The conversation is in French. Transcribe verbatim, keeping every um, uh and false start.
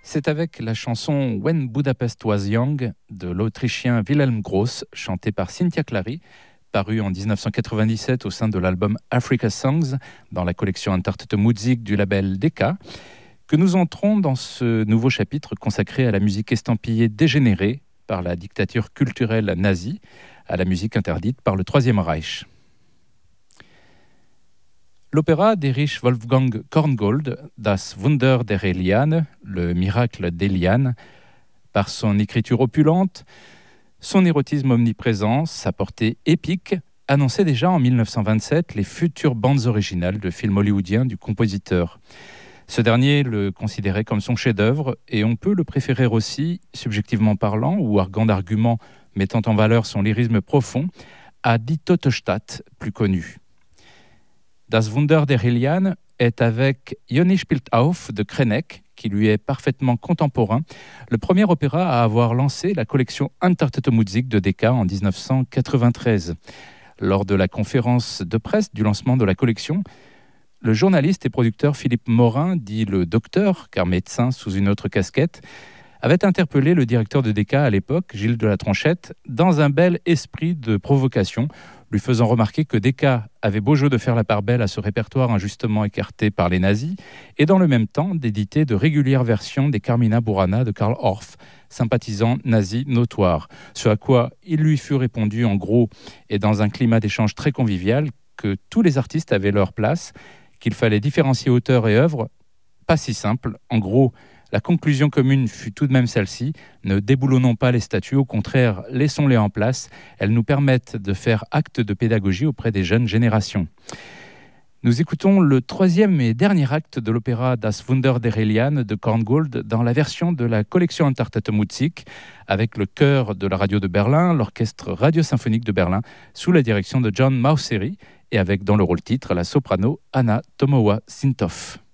C'est avec la chanson When Budapest Was Young de l'Autrichien Wilhelm Gross, chantée par Cynthia Clary, parue en dix-neuf cent quatre-vingt-dix-sept au sein de l'album Africa Songs dans la collection Entartete Musik du label Decca, que nous entrons dans ce nouveau chapitre consacré à la musique estampillée dégénérée par la dictature culturelle nazie, à la musique interdite par le Troisième Reich. L'opéra d'Erich Wolfgang Korngold, Das Wunder der Eliane, le miracle d'Eliane, par son écriture opulente, son érotisme omniprésent, sa portée épique, annonçait déjà en dix-neuf cent vingt-sept les futures bandes originales de films hollywoodiens du compositeur. Ce dernier le considérait comme son chef-d'œuvre et on peut le préférer aussi, subjectivement parlant ou arguant d'arguments mettant en valeur son lyrisme profond, à Die Tote Stadt, plus connu. Das Wunder der Eliane est avec Joni spielt auf de Krenek, qui lui est parfaitement contemporain, le premier opéra à avoir lancé la collection Entartete Musik de Decca en dix-neuf cent quatre-vingt-treize. Lors de la conférence de presse du lancement de la collection, le journaliste et producteur Philippe Morin, dit le docteur, car médecin sous une autre casquette, avait interpellé le directeur de Decca à l'époque, Gilles de la Tronchette, dans un bel esprit de provocation, lui faisant remarquer que Decca avait beau jeu de faire la part belle à ce répertoire injustement écarté par les nazis, et dans le même temps d'éditer de régulières versions des Carmina Burana de Karl Orff, sympathisant nazi notoire. Ce à quoi il lui fut répondu en gros et dans un climat d'échange très convivial que tous les artistes avaient leur place, qu'il fallait différencier auteur et œuvre, pas si simple. En gros, la conclusion commune fut tout de même celle-ci. Ne déboulonnons pas les statues, au contraire, laissons-les en place. Elles nous permettent de faire acte de pédagogie auprès des jeunes générations. Nous écoutons le troisième et dernier acte de l'opéra Das Wunder der Eliane de Korngold dans la version de la collection Entartete Musik avec le chœur de la radio de Berlin, l'orchestre radio-symphonique de Berlin sous la direction de John Mauceri et avec dans le rôle titre la soprano Anna Tomowa-Sintoff.